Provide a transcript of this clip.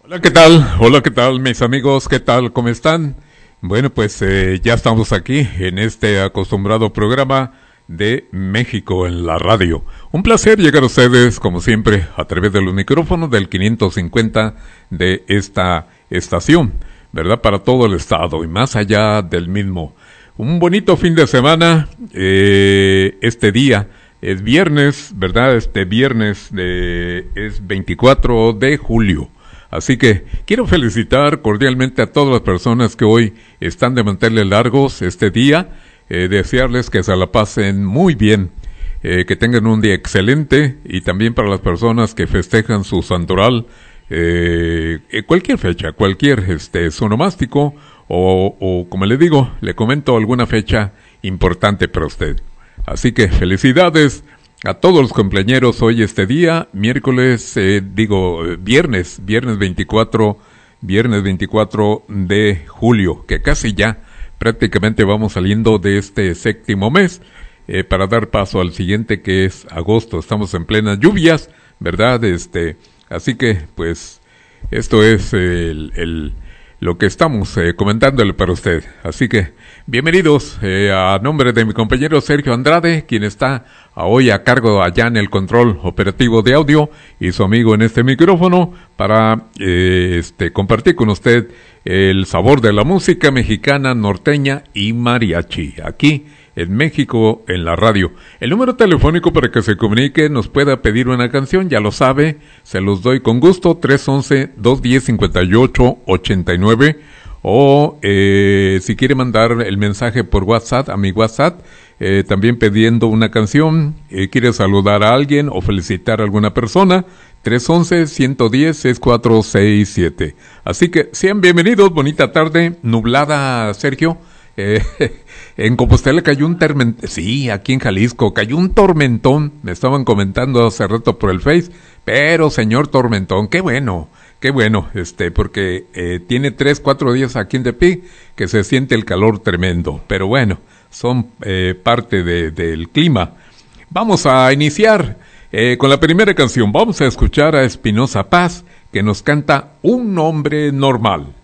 Hola, ¿qué tal? Hola, ¿qué tal, mis amigos? ¿Qué tal? ¿Cómo están? Bueno, pues ya estamos aquí en este acostumbrado programa de México en la radio. Un placer llegar a ustedes, como siempre, a través de los micrófonos del 550 de esta estación, ¿verdad? Para todo el estado y más allá del mismo. Un bonito fin de semana, este día es viernes, ¿verdad? Este viernes es 24 de julio. Así que quiero felicitar cordialmente a todas las personas que hoy están de manteles largos este día, desearles que se la pasen muy bien, que tengan un día excelente, y también para las personas que festejan su santoral, cualquier fecha, cualquier sonomástico o como le digo, le comento alguna fecha importante para usted. Así que felicidades a todos los cumpleañeros hoy este día, viernes 24 de julio, que casi ya prácticamente vamos saliendo de este séptimo mes, para dar paso al siguiente, que es agosto. Estamos en plenas lluvias, ¿verdad? Así que pues esto es lo que estamos comentándole para usted. Así que bienvenidos, a nombre de mi compañero Sergio Andrade, quien está hoy a cargo allá en el control operativo de audio, y su amigo en este micrófono, para compartir con usted el sabor de la música mexicana, norteña y mariachi, aquí en México en la radio. El número telefónico para que se comunique, nos pueda pedir una canción, ya lo sabe, se los doy con gusto, 311-210-5889, o si quiere mandar el mensaje por WhatsApp, a mi WhatsApp, también pidiendo una canción, quiere saludar a alguien o felicitar a alguna persona, 311-110-6467. Así que sean bienvenidos, bonita tarde, nublada, Sergio. En Compostela cayó un tormentón, sí, aquí en Jalisco cayó un tormentón, me estaban comentando hace rato por el Face, pero señor tormentón, qué bueno, porque tiene 3-4 días aquí en Tepic que se siente el calor tremendo, pero bueno, son parte del clima. Vamos a iniciar con la primera canción. Vamos a escuchar a Espinoza Paz, que nos canta Un hombre normal.